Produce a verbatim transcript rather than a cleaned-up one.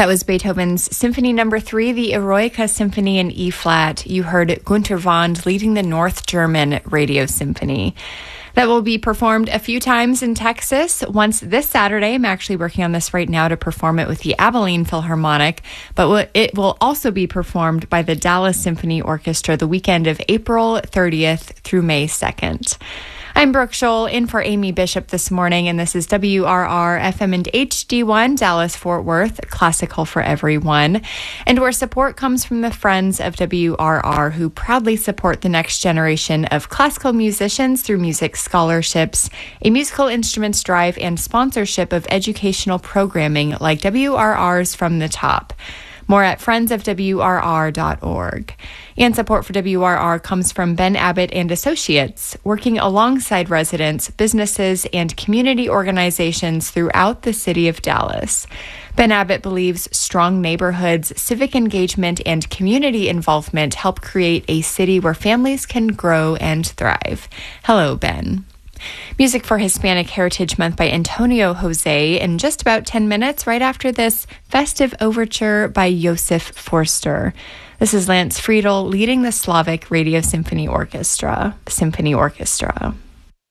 That was Beethoven's Symphony Number Three, the Eroica Symphony in E flat. You heard Günter Wand leading the North German Radio Symphony. That will be performed a few times in Texas. Once this Saturday, I'm actually working on this right now to perform it with the Abilene Philharmonic, but it will also be performed by the Dallas Symphony Orchestra the weekend of April thirtieth through May second. I'm Brooke Scholl, in for Amy Bishop this morning, and this is W R R F M and H D one, Dallas-Fort Worth, classical for everyone, and where support comes from the friends of W R R who proudly support the next generation of classical musicians through music scholarships, a musical instruments drive, and sponsorship of educational programming like W R R's From the Top. More at friends of W R R dot org. And support for W R R comes from Ben Abbott and Associates, working alongside residents, businesses, and community organizations throughout the city of Dallas. Ben Abbott believes strong neighborhoods, civic engagement, and community involvement help create a city where families can grow and thrive. Hello, Ben. Music for Hispanic Heritage Month by Antonio Jose in just about ten minutes, right after this festive overture by Josef Forster. This is Lance Friedel leading the Slavic Radio Symphony Orchestra, Symphony Orchestra.